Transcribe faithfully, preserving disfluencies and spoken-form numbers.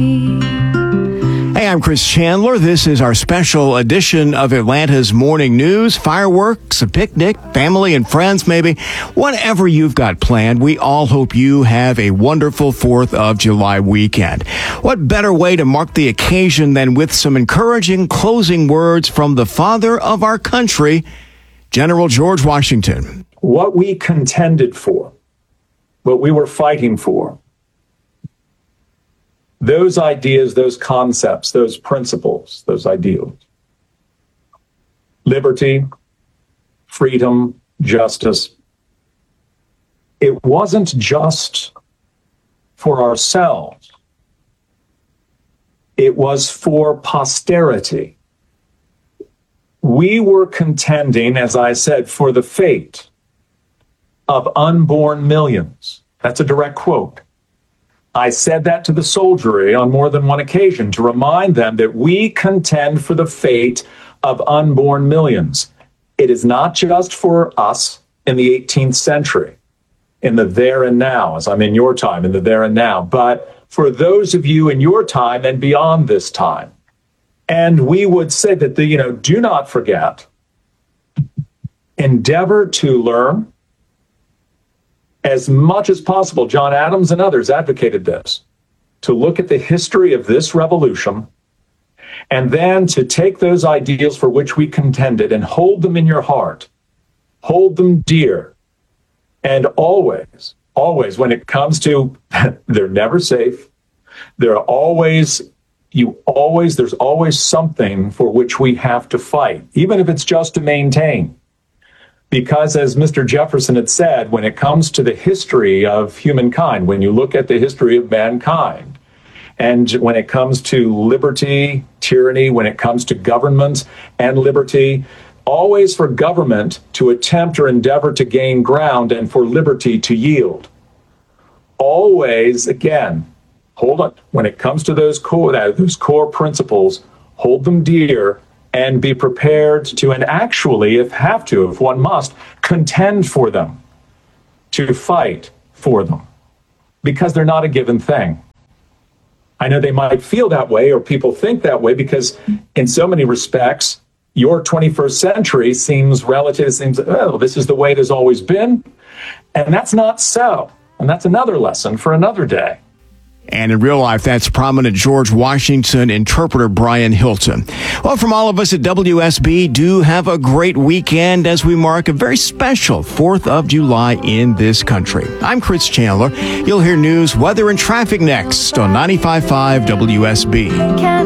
Hey, I'm Chris Chandler. This is our special edition of Atlanta's Morning News. Fireworks, a picnic, family and friends maybe. Whatever you've got planned, we all hope you have a wonderful fourth of July weekend. What better way to mark the occasion than with some encouraging closing words from the father of our country, General George Washington. What we contended for, what we were fighting for, those ideas, those concepts, those principles, those ideals, liberty, freedom, justice, it wasn't just for ourselves. It was for posterity. We were contending, as I said, for the fate of unborn millions. That's a direct quote. I said that to the soldiery on more than one occasion to remind them that we contend for the fate of unborn millions. It is not just for us in the eighteenth century, in the there and now, as I'm in your time, in the there and now, but for those of you in your time and beyond this time. And we would say that, the, you know, do not forget, endeavor to learn as much as possible. John Adams and others advocated this, to look at the history of this revolution and then to take those ideals for which we contended and hold them in your heart, hold them dear. And always, always, when it comes to, they're never safe. They're always, you always, there's always something for which we have to fight, even if it's just to maintain. Because as Mister Jefferson had said, when it comes to the history of humankind, when you look at the history of mankind, and when it comes to liberty, tyranny, when it comes to government and liberty, always for government to attempt or endeavor to gain ground and for liberty to yield. Always, again, hold on, when it comes to those core, those core principles, hold them dear, and be prepared to, and actually, if have to, if one must, contend for them, to fight for them, because they're not a given thing. I know they might feel that way, or people think that way, because in so many respects, your twenty-first century seems relative, seems, oh, this is the way it has always been. And that's not so. And that's another lesson for another day. And in real life, that's prominent George Washington interpreter Brian Hilton. Well, from all of us at W S B, do have a great weekend as we mark a very special fourth of July in this country. I'm Chris Chandler. You'll hear news, weather, and traffic next on ninety-five point five W S B.